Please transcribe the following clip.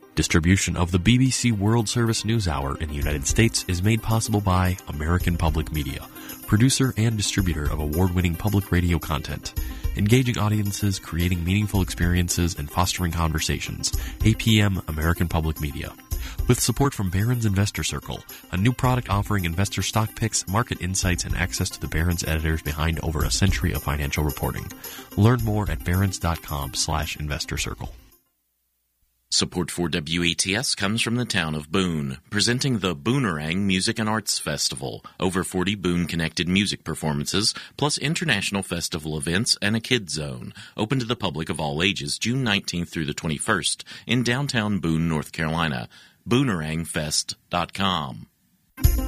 Distribution of the BBC World Service NewsHour in the United States is made possible by American Public Media, producer and distributor of award-winning public radio content. Engaging audiences, creating meaningful experiences, and fostering conversations. APM American Public Media. With support from Barron's Investor Circle, a new product offering investor stock picks, market insights, and access to the Barron's editors behind over a century of financial reporting. Learn more at barrons.com/investor circle. Support for WATS comes from the town of Boone, presenting the Boonerang Music and Arts Festival. Over 40 Boone-connected music performances, plus international festival events and a kids zone. Open to the public of all ages, June 19th through the 21st in downtown Boone, North Carolina. Boonerangfest.com.